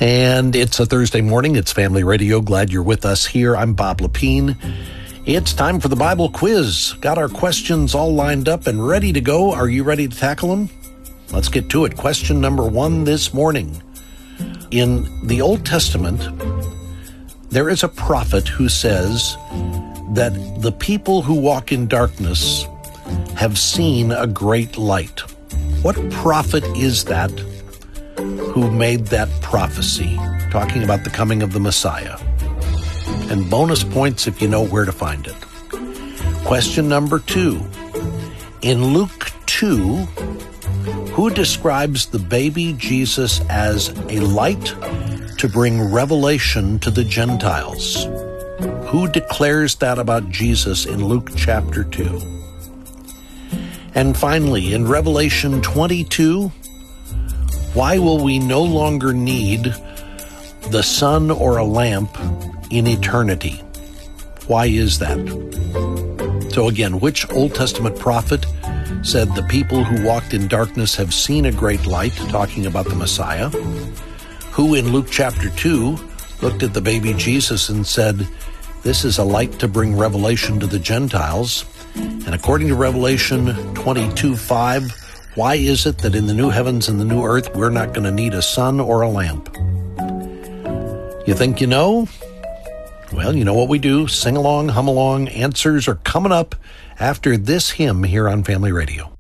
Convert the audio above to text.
And it's a Thursday morning. It's Family Radio. Glad you're with us here. I'm Bob Lepine. It's time for the Bible quiz. Got our questions all lined up and ready to go. Are you ready to tackle them? Let's get to it. Question number 1 this morning. In the Old Testament, there is a prophet who says that the people who walk in darkness have seen a great light. What prophet is that who made that prophecy, talking about the coming of the Messiah? And bonus points if you know where to find it. Question number 2. In Luke 2, who describes the baby Jesus as a light to bring revelation to the Gentiles? Who declares that about Jesus in Luke chapter 2? And finally, in Revelation 22, why will we no longer need the sun or a lamp in eternity? Why is that? So again, which Old Testament prophet said the people who walked in darkness have seen a great light, talking about the Messiah? Who in Luke chapter 2 looked at the baby Jesus and said, this is a light to bring revelation to the Gentiles? And according to Revelation 22:5, why is it that in the new heavens and the new earth we're not going to need a sun or a lamp? You think you know? Well, you know what we do. Sing along, hum along. Answers are coming up after this hymn here on Family Radio.